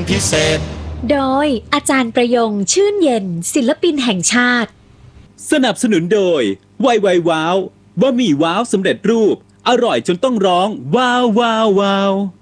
พิเศษโดยอาจารย์ประยงชื่นเย็นศิลปินแห่งชาติสนับสนุนโดยไวไวว้าวบะหมี่ว้าวสำเร็จรูปอร่อยจนต้องร้องว้าวว้าวว้าว